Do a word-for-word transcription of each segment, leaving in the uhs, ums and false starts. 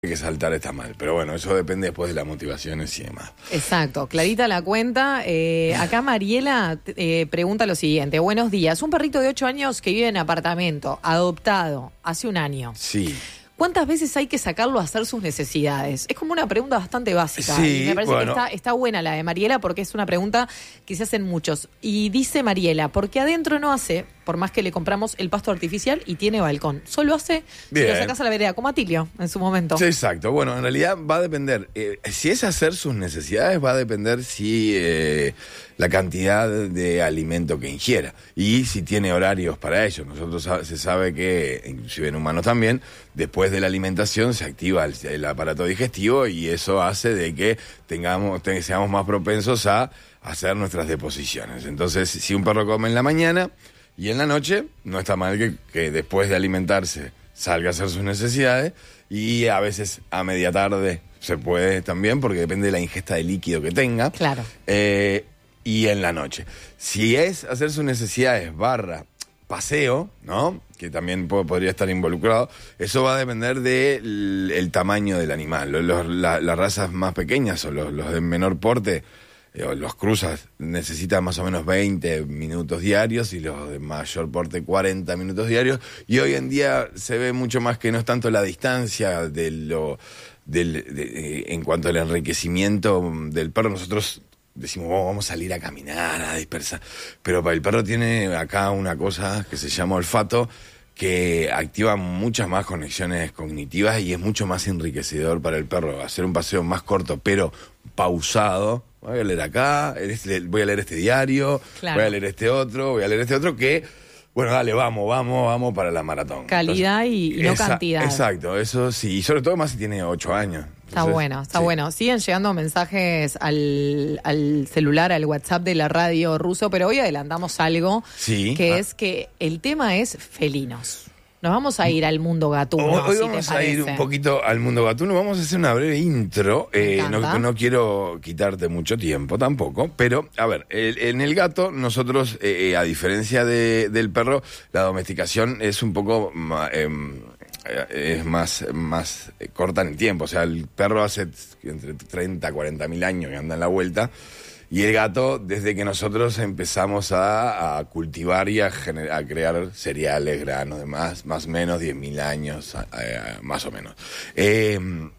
que saltar está mal, pero bueno, eso depende después de las motivaciones y demás. Exacto, clarita la cuenta. Eh, acá Mariela eh, pregunta lo siguiente: buenos días, un perrito de ocho años que vive en apartamento, adoptado, hace un año. Sí. ¿Cuántas veces hay que sacarlo a hacer sus necesidades? Es como una pregunta bastante básica. Sí, y me parece bueno. que está, está buena la de Mariela porque es una pregunta que se hacen muchos. Y dice Mariela, porque adentro no hace, por más que le compramos el pasto artificial y tiene balcón. Solo hace Bien. si lo sacas a la vereda, como a Tilio en su momento. Sí, exacto. Bueno, en realidad va a depender. Eh, si es hacer sus necesidades, va a depender si eh, la cantidad de alimento que ingiera y si tiene horarios para ello. Nosotros se sabe que, inclusive en humanos también, después de la alimentación se activa el, el aparato digestivo y eso hace de que tengamos, te, seamos más propensos a hacer nuestras deposiciones. Entonces, si un perro come en la mañana y en la noche, no está mal que, que después de alimentarse salga a hacer sus necesidades y a veces a media tarde se puede también, porque depende de la ingesta de líquido que tenga. Claro. Eh, y en la noche. Si es hacer sus necesidades barra paseo, ¿no?, que también po- podría estar involucrado, eso va a depender del el tamaño del animal. Los, los- la- las razas más pequeñas o los, los de menor porte, eh, los cruzas, necesitan más o menos veinte minutos diarios y los de mayor porte cuarenta minutos diarios. Y hoy en día se ve mucho más que no es tanto la distancia de lo, del, de, en cuanto al enriquecimiento del perro. Nosotros decimos, oh, vamos a salir a caminar, a dispersar. Pero para el perro tiene acá una cosa que se llama olfato, que activa muchas más conexiones cognitivas y es mucho más enriquecedor para el perro. Hacer un paseo más corto, pero pausado. Voy a leer acá, este, voy a leer este diario, Claro. voy a leer este otro, voy a leer este otro, que, bueno, dale, vamos, vamos, vamos para la maratón. Calidad y- y no cantidad. Exacto, eso sí, y sobre todo más si tiene ocho años. Está Entonces, bueno, está sí. bueno. Siguen llegando mensajes al, al celular, al WhatsApp de la radio Ruso, pero hoy adelantamos algo, Sí. que Ah. es que el tema es felinos. Nos vamos a ir al mundo gatuno, Hoy, hoy si vamos te a ir parece. un poquito al mundo gatuno. Vamos a hacer una breve intro. Me Eh, no, encanta. no quiero quitarte mucho tiempo tampoco. Pero, a ver, el- en el gato, nosotros, eh, a diferencia de, del perro, la domesticación es un poco ma- em, eh, es más, más eh, corta en el tiempo. O sea, el perro hace entre treinta, cuarenta mil años que anda en la vuelta. Y el gato, desde que nosotros empezamos a, a cultivar y a, gener- a crear cereales, granos, demás, más o menos diez mil años, a- a- más o menos. Eh,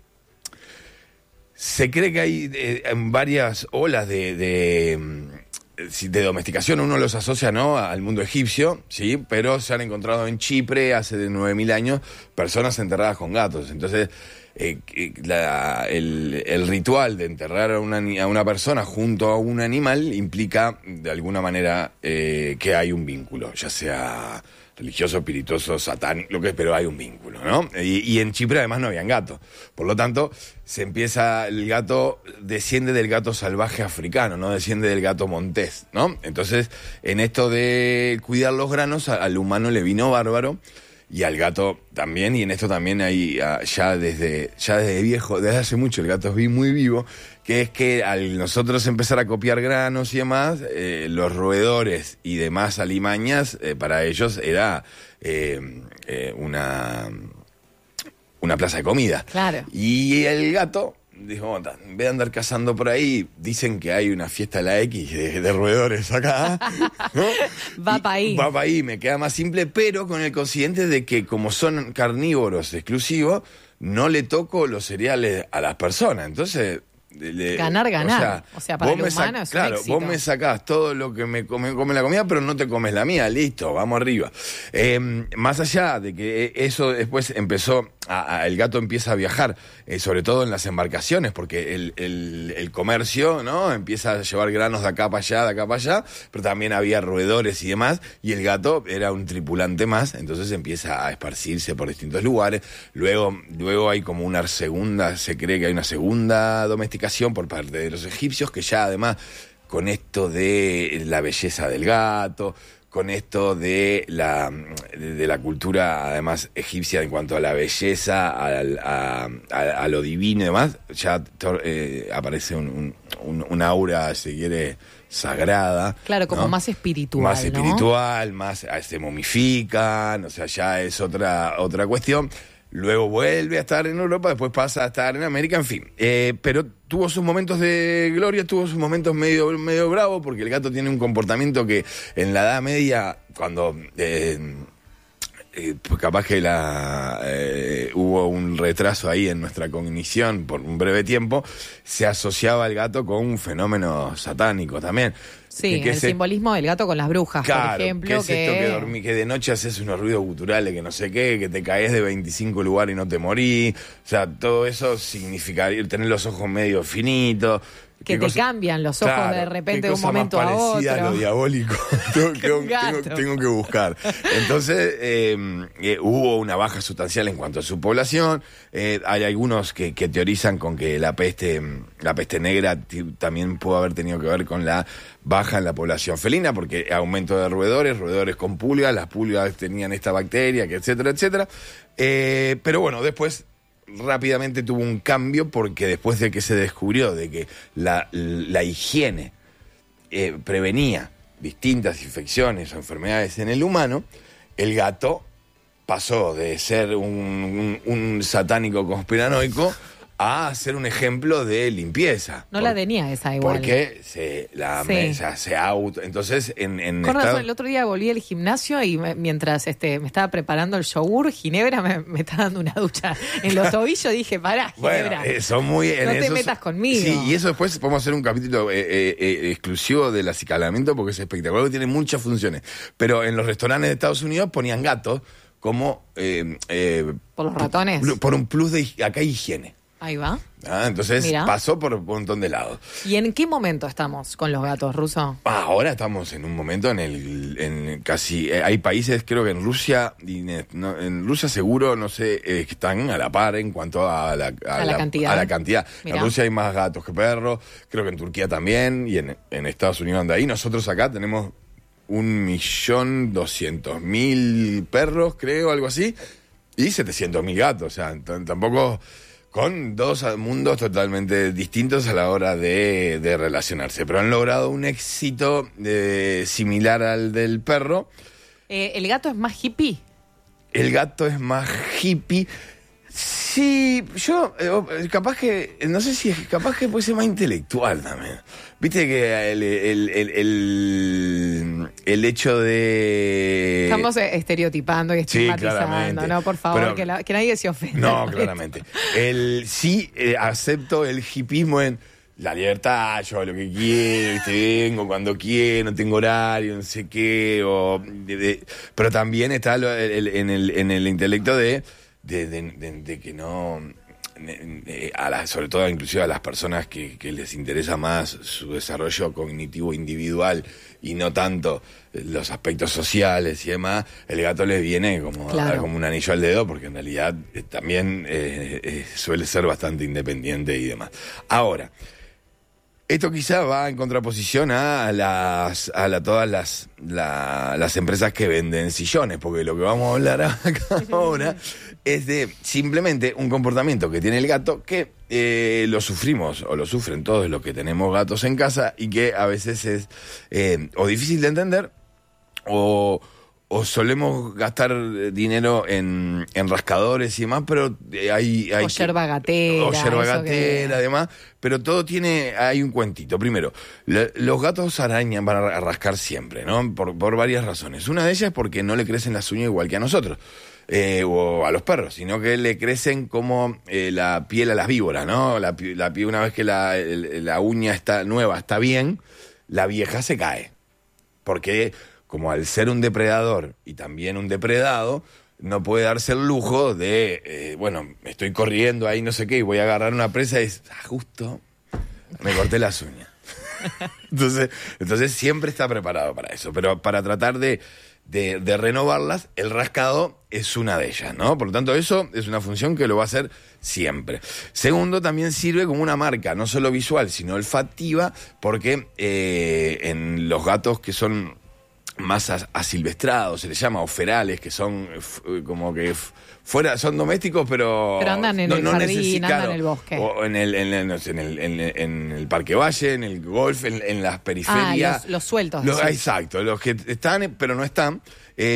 se cree que hay eh, varias olas de, de, mm, si- de domesticación. Uno los asocia, ¿no?, al mundo egipcio, sí, pero se han encontrado en Chipre hace de nueve mil años personas enterradas con gatos. Entonces, eh, que la- el, el ritual de enterrar a una, ni- a una persona junto a un animal implica de alguna manera eh, que hay un vínculo, ya sea religioso, espirituoso, satánico, lo que es, pero hay un vínculo, ¿no? Y, y en Chipre además no habían gatos. Por lo tanto, se empieza, el gato desciende del gato salvaje africano, no desciende del gato montés, ¿no? Entonces, en esto de cuidar los granos, a- al humano le vino bárbaro. Y al gato también, y en esto también hay ah, ya desde ya desde viejo, desde hace mucho el gato es vi- muy vivo, que es que al nosotros empezar a copiar granos y demás, eh, los roedores y demás alimañas, eh, para ellos era eh, eh, una, una plaza de comida. Claro. Y el gato dijo, "Ta, en vez de andar cazando por ahí, dicen que hay una fiesta de la X de, de roedores acá, ¿no? Va Y pa' ahí. Va para ahí, me queda más simple, pero con el consciente de que como son carnívoros exclusivos, no le toco los cereales a las personas. Entonces... le- Ganar, ganar. O sea, para vos el me sac- humano es un Claro, éxito. vos me sacás todo lo que me come, come la comida, pero no te comes la mía, listo, vamos arriba. Eh, más allá de que eso después empezó, a, a- el gato empieza a viajar, eh, sobre todo en las embarcaciones, porque el, el, el comercio, ¿no?, empieza a llevar granos de acá para allá, de acá para allá, pero también había roedores y demás, y el gato era un tripulante más, entonces empieza a esparcirse por distintos lugares. Luego, luego hay como una segunda, se cree que hay una segunda domesticación por parte de los egipcios, que ya además con esto de la belleza del gato, con esto de la, de, de la cultura además egipcia en cuanto a la belleza, al- a, a, a lo divino y demás, ya to- eh, aparece un, un, un, un aura, si quiere, sagrada. Claro, como ¿no? más espiritual, Más ¿no? espiritual, más, ah, se momifican, o sea, ya es otra, otra cuestión. luego vuelve a estar en Europa, después pasa a estar en América, en fin. Eh, pero tuvo sus momentos de gloria, tuvo sus momentos medio, medio bravos, porque el gato tiene un comportamiento que en la Edad Media, cuando... Eh, Eh, pues capaz que la eh, hubo un retraso ahí en nuestra cognición por un breve tiempo, se asociaba el gato con un fenómeno satánico también. Sí, que, que el se, simbolismo del gato con las brujas, claro, por ejemplo. que es que... esto que, dormí, que de noche haces unos ruidos guturales, que no sé qué, que te caes de veinticinco lugares y no te morís. O sea, todo eso significaría tener los ojos medio finitos. Que te cosa... cambian los ojos claro, de repente de un cosa momento más a parecida otro. A lo diabólico. tengo, tengo, tengo, tengo que buscar. Entonces, eh, eh, hubo una baja sustancial en cuanto a su población. Eh, hay algunos que, que teorizan con que la peste, la peste negra t- también pudo haber tenido que ver con la baja en la población felina, porque aumento de roedores, roedores con pulgas, las pulgas tenían esta bacteria, que etcétera, etcétera. Eh, pero bueno, después rápidamente tuvo un cambio, porque después de que se descubrió de que la, la higiene eh, prevenía distintas infecciones o enfermedades en el humano, el gato pasó de ser un, un, un satánico conspiranoico a ser un ejemplo de limpieza. No por, la tenía esa igual. Porque se, la sí. mesa se auto... Entonces, en, en Con estado... razón, el otro día volví al gimnasio y me, mientras este, me estaba preparando el yogur, Ginebra me, me estaba dando una ducha en los tobillos. Dije, pará, Ginebra, bueno, eh, son muy, en no te esos, metas conmigo. Sí, y eso después podemos hacer un capítulo eh, eh, eh, exclusivo del acicalamiento, porque es espectacular, tiene muchas funciones. Pero en los restaurantes de Estados Unidos ponían gatos como... Eh, eh, ¿Por los ratones? Por, por un plus de... Acá hay higiene. Ahí va. Ah, entonces Mirá. pasó por un montón de lados. ¿Y en qué momento estamos con los gatos, Ruso? Ah, ahora estamos en un momento en el en casi eh, hay países, creo que en Rusia y en, no, en Rusia seguro, no sé, eh, que están a la par en cuanto a la, a a la, la cantidad. A la cantidad. Mirá. En Rusia hay más gatos que perros, creo que en Turquía también, y en, en Estados Unidos anda ahí. Nosotros acá tenemos un millón doscientos mil perros, creo, algo así, y setecientos mil gatos. O sea, t- tampoco... Con dos mundos totalmente distintos a la hora de, de relacionarse. Pero han logrado un éxito eh, similar al del perro. Eh, ¿El gato es más hippie? El gato es más hippie. Sí, yo, eh, capaz que, no sé si es capaz que puede ser más intelectual también. Viste que el, el, el, el, el hecho de... Estamos estereotipando y estigmatizando, sí, ¿no? Por favor, pero, que, la, que nadie se ofenda. No, claramente. El, sí, eh, acepto el hippismo en la libertad, yo hago lo que quiero, ¿viste? Vengo cuando quiero, no tengo horario, no sé qué, o de, de, pero también está lo, el, en, el, en el intelecto de... De, de, de, de que no, a la, sobre todo inclusive a las personas que, que les interesa más su desarrollo cognitivo individual y no tanto los aspectos sociales y demás, el gato les viene como, claro. como un anillo al dedo, porque en realidad eh, también eh, eh, suele ser bastante independiente y demás. Ahora, esto quizá va en contraposición a las a la, todas las, la, las empresas que venden sillones, porque lo que vamos a hablar acá ahora es de simplemente un comportamiento que tiene el gato que eh, lo sufrimos o lo sufren todos los que tenemos gatos en casa y que a veces es eh, o difícil de entender o... o solemos gastar dinero en, en rascadores y demás, pero hay... hay o yerba gatera. O yerba gatera, que... además, pero todo tiene... Hay un cuentito. Primero, le, los gatos arañan, van a rascar siempre, ¿no? Por, por varias razones. Una de ellas es porque no le crecen las uñas igual que a nosotros, eh, o a los perros, sino que le crecen como eh, la piel a las víboras, ¿no? La, la piel, una vez que la, el, la uña está nueva, está bien, la vieja se cae. Porque... como al ser un depredador y también un depredado, no puede darse el lujo de, eh, bueno, estoy corriendo ahí no sé qué y voy a agarrar una presa y es, ah, justo me corté las uñas. entonces, entonces siempre está preparado para eso, pero para tratar de, de, de renovarlas, el rascado es una de ellas, ¿no? Por lo tanto, eso es una función que lo va a hacer siempre. Segundo, también sirve como una marca, no solo visual, sino olfativa, porque eh, en los gatos que son... más asilvestrados, se les llama, o ferales, que son f- como que f- fuera, son domésticos, pero... Pero andan en no, el no jardín, necesitan, andan en el bosque. O en el, en, el, no sé, en, el, en, el, en el Parque Valle, en el golf, en, en las periferias. Ah, los, los sueltos. Los, sí. exacto, los que están, pero no están. Eh,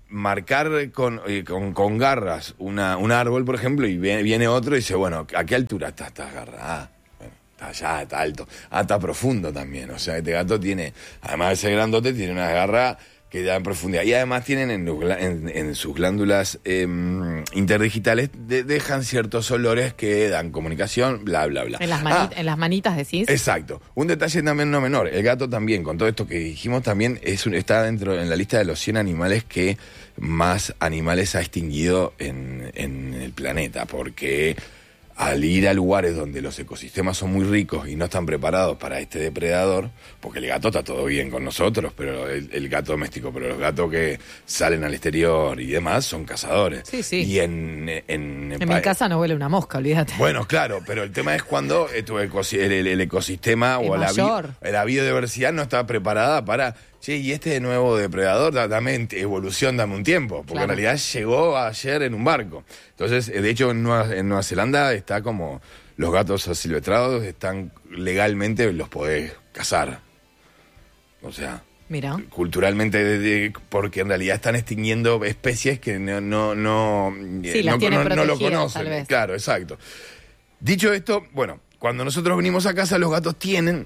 marcar con, eh, con, con garras una, un árbol, por ejemplo, y viene, viene otro y dice, bueno, ¿a qué altura está esta garra? Ah, bueno, está allá, está alto. Ah, está profundo también. O sea, este gato tiene, además de ser grandote, tiene una garra que da en profundidad. Y además tienen en, los, en, en sus glándulas eh, interdigitales, de, dejan ciertos olores que dan comunicación, bla, bla, bla. En las, mani- ah, en las manitas decís. Exacto. Un detalle también no menor. El gato también, con todo esto que dijimos, también es un, está dentro en la lista de los cien animales que más animales ha extinguido en, en el planeta. Porque al ir a lugares donde los ecosistemas son muy ricos y no están preparados para este depredador, porque el gato está todo bien con nosotros, pero el, el gato doméstico, pero los gatos que salen al exterior y demás son cazadores. Sí, sí. Y en... En, en mi casa no huele una mosca, olvídate. Bueno, claro, pero el tema es cuando tu ecosi- el, el, el ecosistema Es o la, bi- mayor. la biodiversidad no está preparada para... Che, y este nuevo depredador, da- dame evolución, dame un tiempo. Porque Claro. en realidad llegó ayer en un barco. Entonces, de hecho, en Nueva, en Nueva Zelanda está como... Los gatos asilvestrados están legalmente, los podés cazar. O sea... Mira. Culturalmente, de- de- porque en realidad están extinguiendo especies que no no no, Sí, eh, las no, tienen no- no lo protegidas, conocen. tal vez. Claro, exacto. Dicho esto, bueno, cuando nosotros venimos a casa, los gatos tienen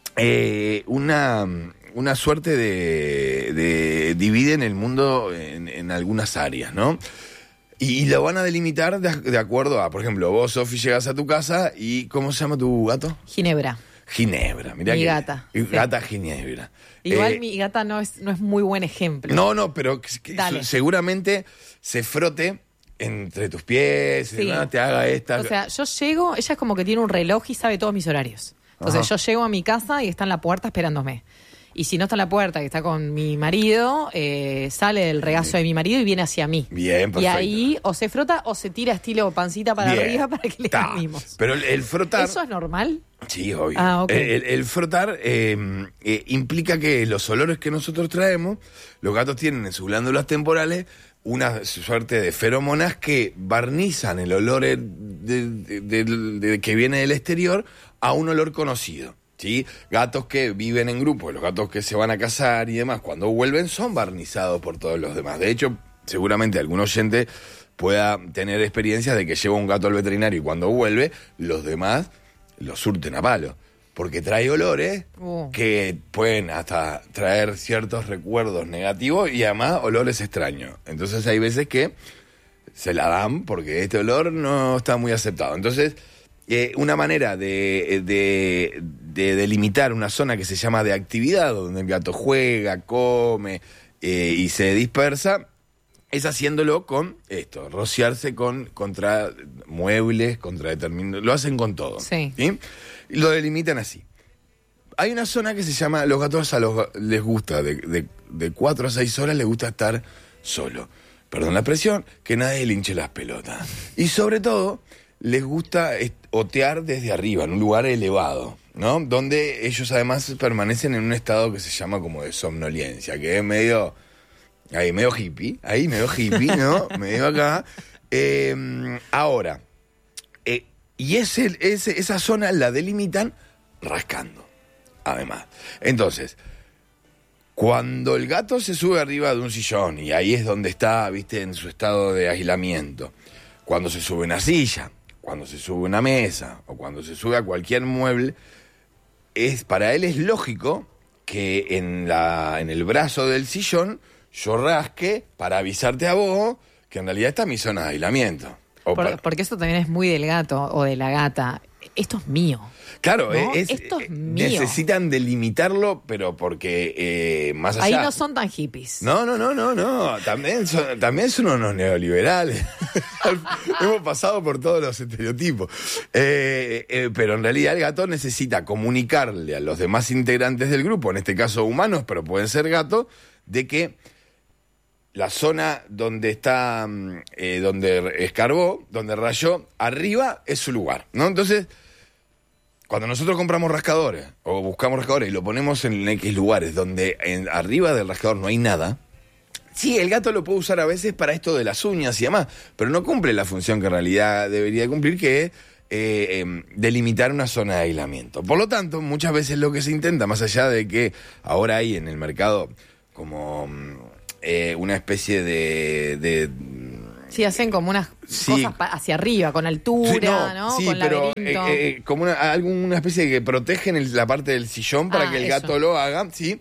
eh, una, una suerte de, de dividen el mundo en, en algunas áreas, ¿no? Y, y lo van a delimitar de, de acuerdo a, por ejemplo, vos, Sofi, llegas a tu casa y ¿cómo se llama tu gato? Ginebra. Ginebra, mirá Mi que- gata, sí. Gata Ginebra. Igual Eh, mi gata no es, no es muy buen ejemplo. No, no, pero que- que Dale. seguramente se frote entre tus pies, Sí. ¿no? Te haga esta. O sea, yo llego, ella es como que tiene un reloj y sabe todos mis horarios. Entonces Ajá. yo llego a mi casa y está en la puerta esperándome. Y si no está en la puerta, que está con mi marido, eh, sale del regazo de mi marido y viene hacia mí. Bien, Y perfecto. ahí o se frota o se tira estilo pancita para Bien. arriba para que le Ta. mimos. Pero el, el frotar. ¿Eso es normal? Sí, obvio. Ah, ok. el, el frotar eh, eh, implica que los olores que nosotros traemos, los gatos tienen en sus glándulas temporales una suerte de feromonas que barnizan el olor eh, de- de- de- de- que viene del exterior a un olor conocido. ¿Sí? Gatos que viven en grupo, los gatos que se van a cazar y demás, cuando vuelven son barnizados por todos los demás. De hecho, seguramente algún oyente pueda tener experiencias de que lleva un gato al veterinario y cuando vuelve, los demás lo surten a palo. Porque trae olores Uh. que pueden hasta traer ciertos recuerdos negativos y además olores extraños. Entonces hay veces que se la dan porque este olor no está muy aceptado. Entonces, eh, una manera de, de, de delimitar una zona que se llama de actividad, donde el gato juega, come eh, y se dispersa, es haciéndolo con esto, rociarse con contra muebles, contra determinados... Lo hacen con todo. Sí. ¿Sí? Y lo delimitan así. Hay una zona que se llama... Los gatos a los ga- les gusta, de, de, de cuatro a seis horas les gusta estar solo. Perdón la expresión, que nadie le hinche las pelotas. Y sobre todo, les gusta est- otear desde arriba, en un lugar elevado, ¿no? Donde ellos además permanecen en un estado que se llama como de somnolencia, que es medio... Ahí, medio hippie, ahí, medio hippie, ¿no? Medio acá. Eh, ahora, eh, y ese, ese, esa zona la delimitan rascando, además. Entonces, cuando el gato se sube arriba de un sillón, y ahí es donde está, viste, en su estado de aislamiento, cuando se sube a una silla, cuando se sube a una mesa, o cuando se sube a cualquier mueble, es, para él es lógico que en, la, en el brazo del sillón yo rasque para avisarte a vos que en realidad está mi zona de aislamiento. O Por- para- porque eso también es muy del gato o de la gata. Esto es mío. Claro, ¿no? es, Esto es eh, mío. necesitan delimitar,lo pero porque eh, más allá... Ahí no son tan hippies. No, no, no, no, no. También son, también son unos neoliberales. Hemos pasado por todos los estereotipos. Eh, eh, pero en realidad el gato necesita comunicarle a los demás integrantes del grupo, en este caso humanos, pero pueden ser gatos, de que la zona donde está, mm, eh, donde escarbó, donde rayó, arriba es su lugar, ¿no? Entonces, cuando nosotros compramos rascadores o buscamos rascadores y lo ponemos en X lugares donde en, arriba del rascador no hay nada, sí, el gato lo puede usar a veces para esto de las uñas y demás, pero no cumple la función que en realidad debería cumplir, que es eh, eh, delimitar una zona de aislamiento. Por lo tanto, muchas veces lo que se intenta, más allá de que ahora hay en el mercado como... mm, eh, una especie de... de Sí, hacen como unas sí. cosas pa- hacia arriba, con altura, sí, no, ¿no? Sí, con pero laberinto. eh, eh, como una, alguna especie de que protegen el- la parte del sillón para Ah, que el eso. gato lo haga, ¿sí?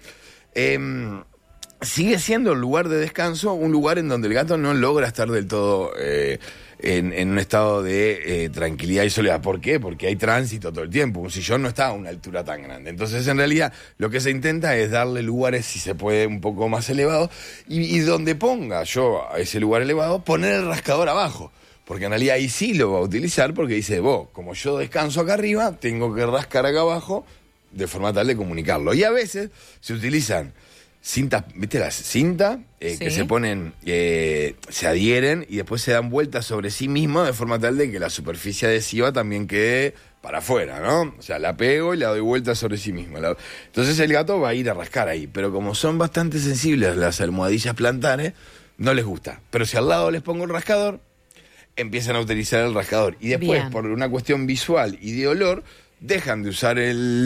Eh, sigue siendo el lugar de descanso un lugar en donde el gato no logra estar del todo eh, en, en un estado de eh, tranquilidad y soledad. ¿Por qué? Porque hay tránsito todo el tiempo. Un sillón no está a una altura tan grande. Entonces, en realidad, lo que se intenta es darle lugares, si se puede, un poco más elevados. Y, y donde ponga yo a ese lugar elevado, poner el rascador abajo. Porque en realidad ahí sí lo va a utilizar porque dice, vos, como yo descanso acá arriba, tengo que rascar acá abajo de forma tal de comunicarlo. Y a veces se utilizan cintas, ¿viste las cintas? Eh, Sí. Que se ponen, eh, se adhieren y después se dan vueltas sobre sí mismos de forma tal de que la superficie adhesiva también quede para afuera, ¿no? O sea, la pego y la doy vuelta sobre sí misma. La- Entonces el gato va a ir a rascar ahí. Pero como son bastante sensibles las almohadillas plantares, no les gusta. Pero si al lado les pongo el rascador, empiezan a utilizar el rascador. Y después, Bien. por una cuestión visual y de olor, dejan de usar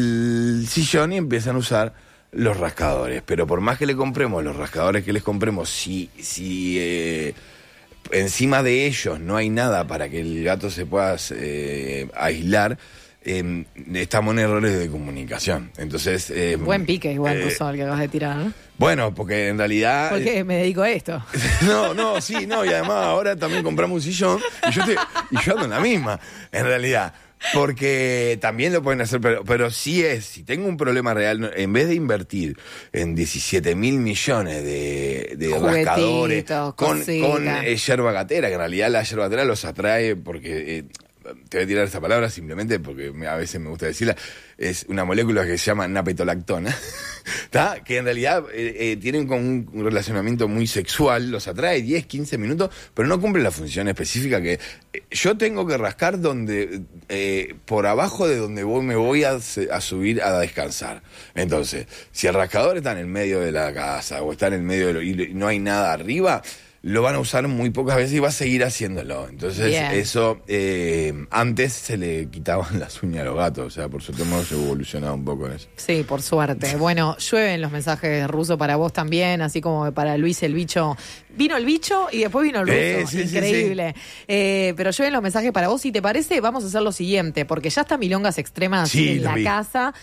el sillón y empiezan a usar los rascadores. Pero por más que le compremos los rascadores que les compremos, si, si eh, encima de ellos no hay nada para que el gato se pueda eh, aislar, eh, estamos en errores de comunicación. Entonces, eh, Buen pique igual, eh, puso el que acabas de tirar, ¿no? bueno, porque en realidad... Porque me dedico a esto. No, no, sí, no, y además ahora también compramos un sillón y yo, te, y yo ando en la misma, en realidad. Porque también lo pueden hacer, pero, pero sí es, si tengo un problema real, no, en vez de invertir en diecisiete mil millones de, de Juguetitos, rascadores con, cositas. con eh, yerba gatera, que en realidad la yerba gatera los atrae porque... Eh, te voy a tirar esta palabra simplemente porque me- a veces me gusta decirla, es una molécula que se llama napetolactona, ¿tá? Que en realidad eh, eh, tienen como un, un relacionamiento muy sexual, los atrae diez, quince minutos, pero no cumple la función específica que eh, yo tengo que rascar donde eh, por abajo de donde voy, me voy a, se- a subir a descansar. Entonces, si el rascador está en el medio de la casa o está en el medio de lo, y no hay nada arriba, lo van a usar muy pocas veces y va a seguir haciéndolo. Entonces, Bien. eso, eh, antes se le quitaban las uñas a los gatos, o sea, por suerte hemos evolucionado un poco en eso. Sí, por suerte. Bueno, llueven los mensajes rusos para vos también, así como para Luis el bicho. Vino el bicho y después vino el ruso. Eh, sí, sí, Increíble. Eh, pero llueven los mensajes para vos. Si te parece, vamos a hacer lo siguiente, porque ya está Milongas Extremas Sí, en lo la vi. casa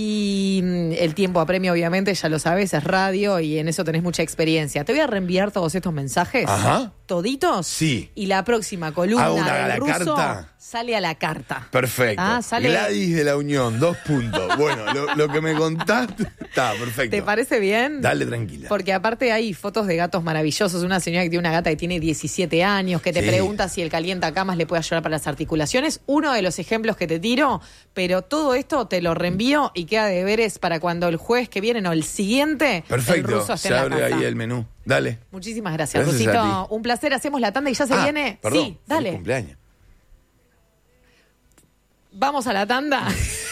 y mm, el tiempo apremia, obviamente, ya lo sabes, es radio y en eso tenés mucha experiencia. Te voy a reenviar todos estos mensajes. Ajá. Toditos. Sí. Y la próxima columna ¿Hago una- del la ruso carta? sale a la carta. Perfecto. Ah, sale- Gladys de la Unión, dos puntos. Bueno, lo, lo que me contaste está perfecto. ¿Te parece bien? Dale tranquila. Porque aparte hay fotos de gatos maravillosos. Una señora que tiene una gata que tiene diecisiete años, que te Sí. pregunta si el calientacamas le puede ayudar para las articulaciones. Uno de los ejemplos que te tiro, pero todo esto te lo reenvío y queda de deberes para cuando el jueves que viene, no, el siguiente, el Perfecto. ruso esté Se en la abre casa. ahí el menú. Dale. Muchísimas gracias, Gracias a Rusito. ti. Un placer. Hacemos la tanda y ya se Ah, viene. Perdón. Sí, dale. Feliz cumpleaños. Vamos a la tanda.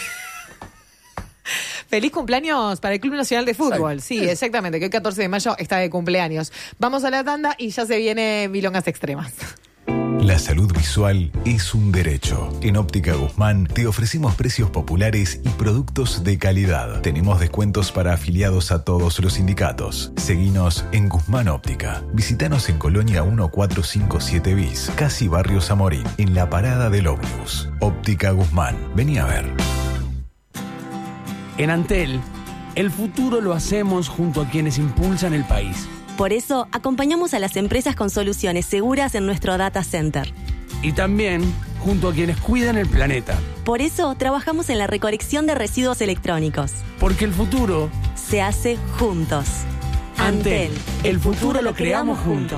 Feliz cumpleaños para el Club Nacional de Fútbol. Exacto. Sí, exactamente, que el catorce de mayo está de cumpleaños. Vamos a la tanda y ya se viene Milongas Extremas. La salud visual es un derecho. En Óptica Guzmán te ofrecemos precios populares y productos de calidad. Tenemos descuentos para afiliados a todos los sindicatos. Seguinos en Guzmán Óptica. Visítanos en Colonia mil cuatrocientos cincuenta y siete bis, casi Barrio Zamorín, en la parada del ómnibus. Óptica Guzmán. Vení a ver. En Antel, el futuro lo hacemos junto a quienes impulsan el país. Por eso, acompañamos a las empresas con soluciones seguras en nuestro data center. Y también junto a quienes cuidan el planeta. Por eso, trabajamos en la recolección de residuos electrónicos. Porque el futuro... Se hace juntos. Antel, el futuro lo creamos juntos.